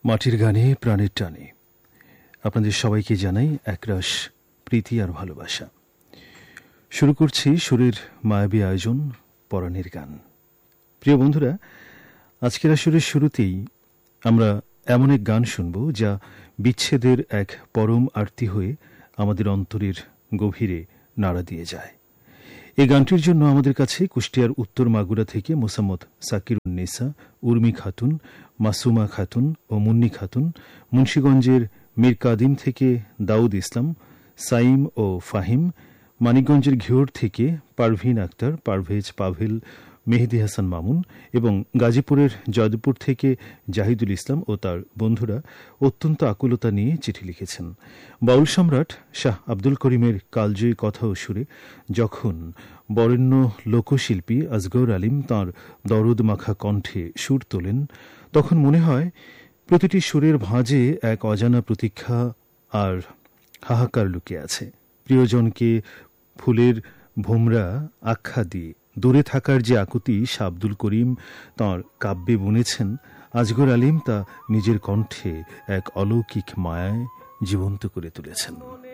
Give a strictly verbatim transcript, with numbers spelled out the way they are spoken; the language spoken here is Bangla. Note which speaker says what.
Speaker 1: মাটির গানে প্রাণের টানে আপনাদের সবাইকে জানাই একরাশ প্রীতি আর ভালোবাসা। শুরু করছি সুরের মায়াবী আয়োজন পরাণের গান। প্রিয় বন্ধুরা, আজকের আসরের শুরুতেই আমরা এমন এক গান শুনব যা বিচ্ছেদের এক পরম আরতি হয়ে আমাদের অন্তরের গভীরে নাড়া দিয়ে যায়। এই গানটির জন্য আমাদের কাছে কুষ্টিয়ার উত্তর মাগুরা থেকে মোসাম্মদ সাকিরুন্নেসা, উর্মি খাতুন, মাসুমা খাতুন ও মুন্নি খাতুন, মুন্সীগঞ্জের মীর কাদিম থেকে দাউদ ইসলাম, সাইম ও ফাহিম, মানিকগঞ্জের ঘিওর থেকে পারভিন আক্তার, পারভেজ, পাভেল, মেহেদি হাসান মামুন এবং গাজীপুরের জয়দেবপুর থেকে জাহিদুল ইসলাম ও তার বন্ধুরা অত্যন্ত আকুলতা নিয়ে চিঠি লিখেছেন। বাউল সম্রাট শাহ আব্দুল করিমের কালজয়ী কথা ও সুরে যখন বরেণ্য লোকশিল্পী আসগর আলিম তাঁর দরদ মাখা কণ্ঠে সুর তোলেন, তখন মনে হয় প্রতিটি সুরের ভাঁজে এক অজানা প্রতীক্ষা আর হাহাকার লুকিয়ে আছে। প্রিয়জনকে ফুলের ভোমরা আখ্যা দিয়ে দূরে থাকার যে আকুতি শাহ আব্দুল করিম তাঁর কাব্যে বুনেছেন, আসগর আলিম তা নিজের কণ্ঠে এক অলৌকিক মায়ায় জীবন্ত করে তুলেছেন।